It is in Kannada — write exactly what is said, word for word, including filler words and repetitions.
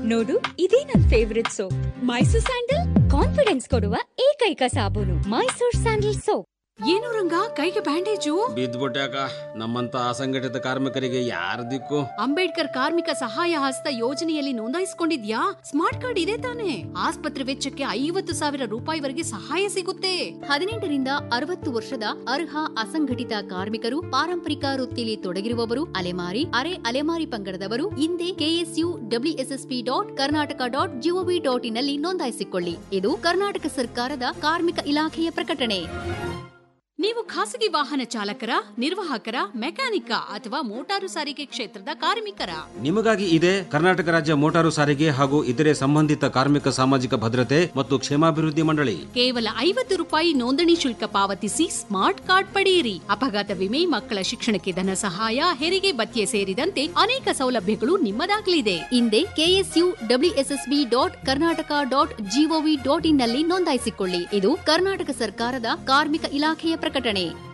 ನೋಡು, ಇದೇ ನನ್ favourite soap Mysore sandal. Confidence ಕೊಡುವ ಏಕೈಕ ಸಾಬೂನು ಮೈಸೂರ್ ಸ್ಯಾಂಡಲ್ ಸೋಪ್. ಏನು ರಂಗ, ಕೈಗೆ ಬ್ಯಾಂಡೇಜು? ಬಿದ್ದ್ಬಿಟ್ಯಾಕ. ನಮ್ಮಂತ ಅಸಂಘಟಿತ ಕಾರ್ಮಿಕರಿಗೆ ಯಾರ ದಿಕ್ಕು? ಅಂಬೇಡ್ಕರ್ ಕಾರ್ಮಿಕ ಸಹಾಯ ಹಸ್ತ ಯೋಜನೆಯಲ್ಲಿ ನೋಂದಾಯಿಸಿಕೊಂಡಿದ್ಯಾ? ಸ್ಮಾರ್ಟ್ ಕಾರ್ಡ್ ಇದೆ ತಾನೆ? ಆಸ್ಪತ್ರೆ ವೆಚ್ಚಕ್ಕೆ ಐವತ್ತು ಸಾವಿರ ರೂಪಾಯಿವರೆಗೆ ಸಹಾಯ ಸಿಗುತ್ತೆ. ಹದಿನೆಂಟರಿಂದ ಅರವತ್ತು ವರ್ಷದ ಅರ್ಹ ಅಸಂಘಟಿತ ಕಾರ್ಮಿಕರು, ಪಾರಂಪರಿಕ ವೃತ್ತಿಯಲ್ಲಿ ತೊಡಗಿರುವವರು, ಅಲೆಮಾರಿ ಅರೆ ಅಲೆಮಾರಿ ಪಂಗಡದವರು ಹಿಂದೆ KSU WSSP dot Karnataka dot gov dot in ನಲ್ಲಿ ನೋಂದಾಯಿಸಿಕೊಳ್ಳಿ. ಇದು ಕರ್ನಾಟಕ ಸರ್ಕಾರದ ಕಾರ್ಮಿಕ ಇಲಾಖೆಯ ಪ್ರಕಟಣೆ. ನೀವು ಖಾಸಗಿ ವಾಹನ ಚಾಲಕರ, ನಿರ್ವಾಹಕರ, ಮೆಕ್ಯಾನಿಕ ಅಥವಾ ಮೋಟಾರು ಸಾರಿಗೆ ಕ್ಷೇತ್ರದ ಕಾರ್ಮಿಕರ? ನಿಮಗಾಗಿ ಇದೆ ಕರ್ನಾಟಕ ರಾಜ್ಯ ಮೋಟಾರು ಸಾರಿಗೆ ಹಾಗೂ ಇತರೆ ಸಂಬಂಧಿತ ಕಾರ್ಮಿಕ ಸಾಮಾಜಿಕ ಭದ್ರತೆ ಮತ್ತು ಕ್ಷೇಮಾಭಿವೃದ್ಧಿ ಮಂಡಳಿ. ಕೇವಲ ಐವತ್ತು ರೂಪಾಯಿ ನೋಂದಣಿ ಶುಲ್ಕ ಪಾವತಿಸಿ ಸ್ಮಾರ್ಟ್ ಕಾರ್ಡ್ ಪಡೆಯಿರಿ. ಅಪಘಾತ ವಿಮೆ, ಮಕ್ಕಳ ಶಿಕ್ಷಣಕ್ಕೆ ಧನ ಸಹಾಯ, ಹೆರಿಗೆ ಭತ್ಯೆ ಸೇರಿದಂತೆ ಅನೇಕ ಸೌಲಭ್ಯಗಳು ನಿಮ್ಮದಾಗಲಿದೆ. ಹಿಂದೆ KSU WSSB dot Karnataka dot gov dot in ನಲ್ಲಿ ನೋಂದಾಯಿಸಿಕೊಳ್ಳಿ. ಇದು ಕರ್ನಾಟಕ ಸರ್ಕಾರದ ಕಾರ್ಮಿಕ ಇಲಾಖೆಯ ಪ್ರಕಟಣೆ.